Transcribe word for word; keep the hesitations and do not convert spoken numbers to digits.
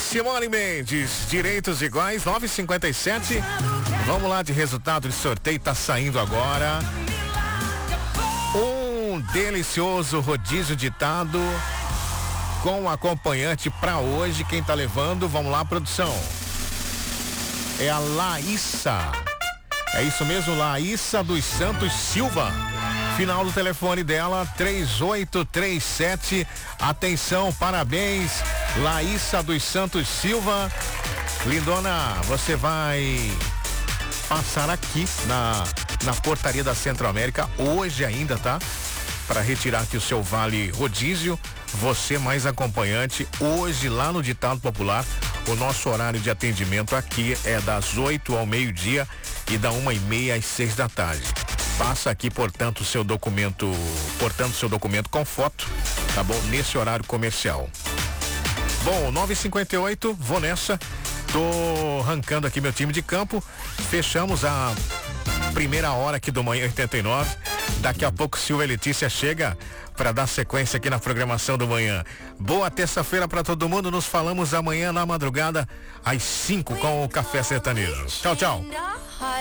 Simone Mendes, direitos iguais, nove e cinquenta e sete. Vamos lá de resultado de sorteio, tá saindo agora. Um delicioso rodízio ditado com acompanhante pra hoje. Quem tá levando? Vamos lá, produção. É a Laísa. É isso mesmo, Laísa dos Santos Silva. Final do telefone dela, três oito três sete. Atenção, parabéns, Laísa dos Santos Silva. Lindona, você vai passar aqui na, na portaria da Centro-América hoje ainda, tá? Para retirar aqui o seu vale rodízio. Você mais acompanhante hoje lá no Ditado Popular. O nosso horário de atendimento aqui é das oito ao meio-dia e da uma e meia às seis da tarde. Passa aqui, portanto, o seu documento, portanto, seu documento com foto, tá bom? Nesse horário comercial. Bom, nove e cinquenta e oito, vou nessa. Tô arrancando aqui meu time de campo. Fechamos a primeira hora aqui do Manhã oitenta e nove. Daqui a pouco Silvia e Letícia chega para dar sequência aqui na programação do Manhã. Boa terça-feira para todo mundo. Nos falamos amanhã na madrugada às cinco com o Café Sertanejo. Tchau, tchau.